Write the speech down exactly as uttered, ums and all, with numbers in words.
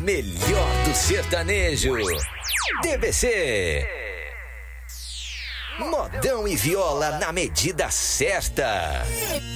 melhor do sertanejo. D B C. Modão e viola na medida certa.